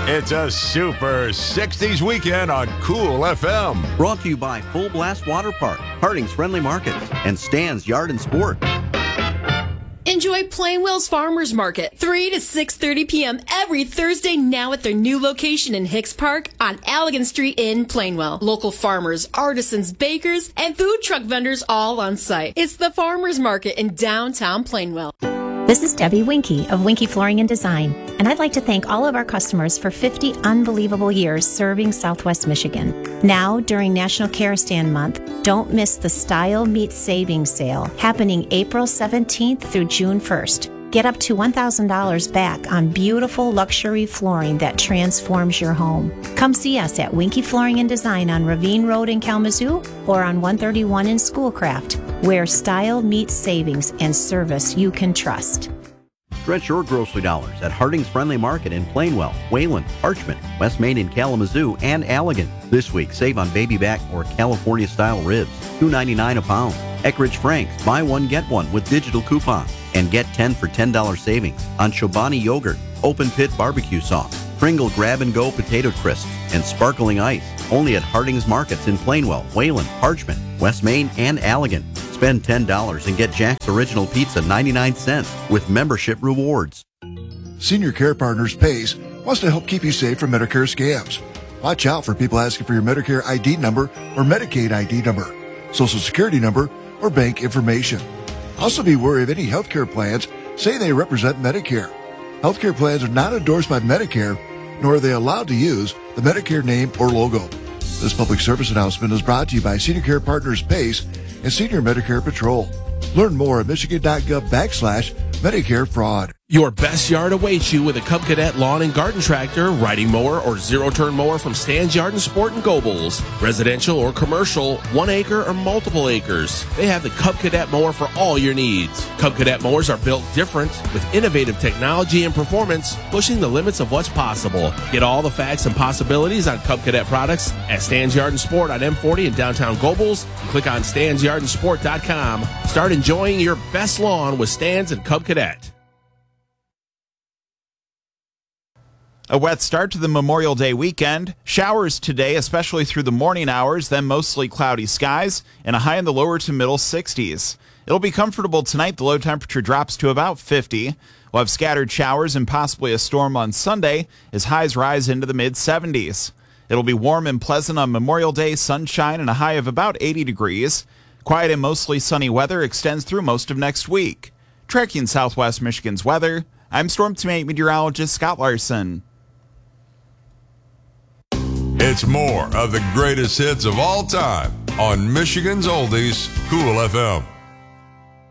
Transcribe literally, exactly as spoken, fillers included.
It's a super sixties weekend on Cool F M. Brought to you by Full Blast Water Park, Harding's Friendly Market, and Stan's Yard and Sport. Enjoy Plainwell's Farmers Market, three to six thirty p.m. every Thursday now at their new location in Hicks Park on Allegan Street in Plainwell. Local farmers, artisans, bakers, and food truck vendors all on site. It's the Farmers Market in downtown Plainwell. This is Debbie Winkie of Winkie Flooring and Design, and I'd like to thank all of our customers for fifty unbelievable years serving Southwest Michigan. Now, during National Care Stand Month, don't miss the Style Meets Savings Sale happening April seventeenth through June first. Get up to one thousand dollars back on beautiful luxury flooring that transforms your home. Come see us at Winkie Flooring and Design on Ravine Road in Kalamazoo or on one thirty-one in Schoolcraft, where style meets savings and service you can trust. Stretch your grocery dollars at Harding's Friendly Market in Plainwell, Wayland, Parchment, West Main in Kalamazoo, and Allegan. This week, save on baby back or California-style ribs, two ninety-nine a pound. Eckrich Frank's, buy one, get one with digital coupon. And get ten for ten dollars savings on Chobani Yogurt, Open Pit Barbecue Sauce, Pringle Grab-and-Go Potato Crisps, and Sparkling Ice. Only at Harding's Markets in Plainwell, Wayland, Parchment, West Main, and Allegan. Spend ten dollars and get Jack's Original Pizza ninety-nine cents with membership rewards. Senior Care Partners PACE wants to help keep you safe from Medicare scams. Watch out for people asking for your Medicare I D number or Medicaid I D number, Social Security number, or bank information. Also be wary of any healthcare plans say they represent Medicare. Healthcare plans are not endorsed by Medicare, nor are they allowed to use the Medicare name or logo. This public service announcement is brought to you by Senior Care Partners PACE and Senior Medicare Patrol. Learn more at michigan.gov backslash Medicare fraud. Your best yard awaits you with a Cub Cadet lawn and garden tractor, riding mower, or zero-turn mower from Stan's Yard and Sport and Gobles. Residential or commercial, one acre or multiple acres. They have the Cub Cadet mower for all your needs. Cub Cadet mowers are built different with innovative technology and performance, pushing the limits of what's possible. Get all the facts and possibilities on Cub Cadet products at Stan's Yard and Sport on M forty in downtown Gobles. Click on stans yard and sport dot com. Start enjoying your best lawn with Stan's and Cub Cadet. A wet start to the Memorial Day weekend. Showers today, especially through the morning hours, then mostly cloudy skies, and a high in the lower to middle sixties. It'll be comfortable tonight. The low temperature drops to about fifty. We'll have scattered showers and possibly a storm on Sunday as highs rise into the mid seventies. It'll be warm and pleasant on Memorial Day, sunshine, and a high of about eighty degrees. Quiet and mostly sunny weather extends through most of next week. Tracking Southwest Michigan's weather, I'm Storm Team meteorologist Scott Larson. It's more of the greatest hits of all time on Michigan's Oldies, Cool F M.